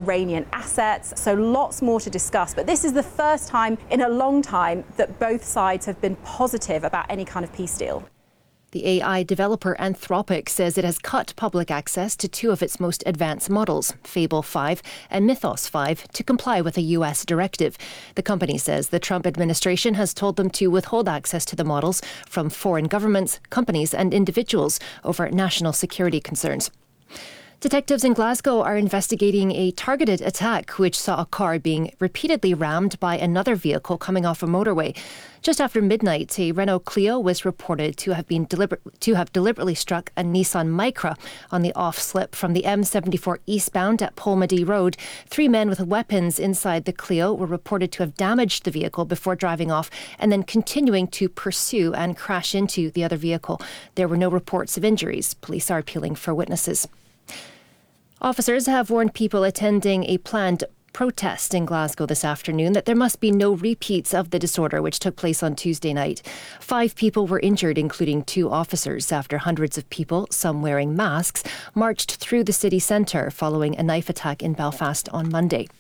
Iranian assets. So lots more to discuss. But this is the first time in a long time that both sides have been positive about any kind of peace deal. The AI developer Anthropic says it has cut public access to two of its most advanced models, Fable 5 and Mythos 5, to comply with a US directive. The company says the Trump administration has told them to withhold access to the models from foreign governments, companies and individuals over national security concerns. Detectives in Glasgow are investigating a targeted attack which saw a car being repeatedly rammed by another vehicle coming off a motorway. Just after midnight, a Renault Clio was reported to have deliberately struck a Nissan Micra on the off-slip from the M74 eastbound at Polmadie Road. 3 men with weapons inside the Clio were reported to have damaged the vehicle before driving off and then continuing to pursue and crash into the other vehicle. There were no reports of injuries. Police are appealing for witnesses. Officers have warned people attending a planned protest in Glasgow this afternoon that there must be no repeats of the disorder which took place on Tuesday night. 5 people were injured, including 2 officers, after hundreds of people, some wearing masks, marched through the city centre following a knife attack in Belfast on Monday.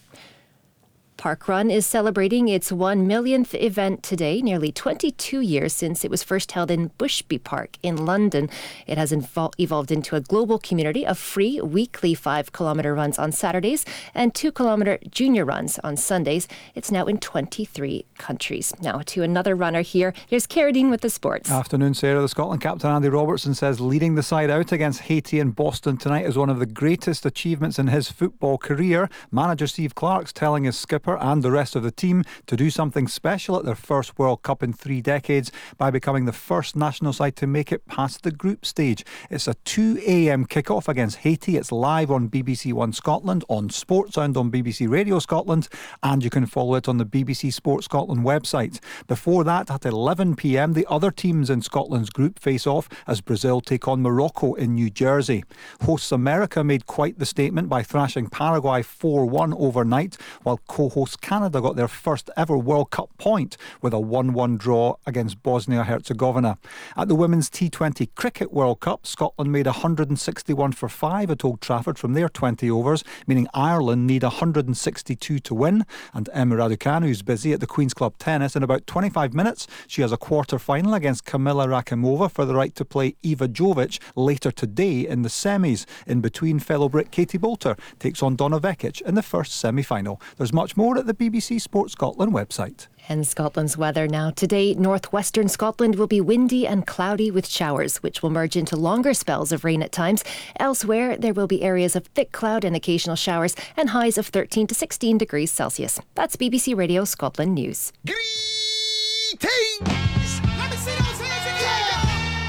Parkrun is celebrating its 1 millionth event today, nearly 22 years since it was first held in Bushby Park in London. It has evolved into a global community of free weekly 5-kilometre runs on Saturdays and 2-kilometre junior runs on Sundays. It's now in 23 countries. Now to another runner here. Here's Carradine with the sports. Afternoon, Sarah. The Scotland captain Andy Robertson says leading the side out against Haiti in Boston tonight is one of the greatest achievements in his football career. Manager Steve Clarke's telling his skipper and the rest of the team to do something special at their first World Cup in 3 decades by becoming the first national side to make it past the group stage. It's a 2 a.m. kickoff against Haiti. It's live on BBC One Scotland, on Sportsound on BBC Radio Scotland, and you can follow it on the BBC Sport Scotland website. Before that, at 11 p.m, the other teams in Scotland's group face off as Brazil take on Morocco in New Jersey. Hosts America made quite the statement by thrashing Paraguay 4-1 overnight, while co-hosts Canada got their first ever World Cup point with a 1-1 draw against Bosnia-Herzegovina. At the Women's T20 Cricket World Cup, Scotland made 161 for 5 at Old Trafford from their 20 overs, meaning Ireland need 162 to win. And Emma Raducanu, who's busy at the Queen's Club Tennis, in about 25 minutes she has a quarter-final against Kamila Rakimova for the right to play Eva Jovic later today in the semis. In between, fellow Brit Katie Bolter takes on Donna Vekic in the first semi-final. There's much more at the BBC Sport Scotland website. And Scotland's weather now. Today, northwestern Scotland will be windy and cloudy with showers, which will merge into longer spells of rain at times. Elsewhere, there will be areas of thick cloud and occasional showers and highs of 13 to 16 degrees Celsius. That's BBC Radio Scotland News. Greetings! Let me see those hands in the air.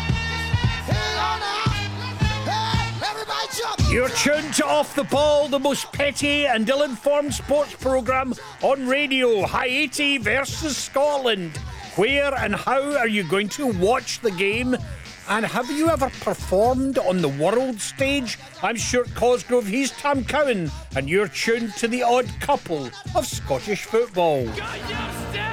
Everybody jump! You're tuned to Off the Ball, the most petty and ill-informed sports programme on radio. Haiti versus Scotland. Where and how are you going to watch the game? And have you ever performed on the world stage? I'm Stuart Cosgrove, he's Tam Cowan, and you're tuned to the odd couple of Scottish football. Got your step.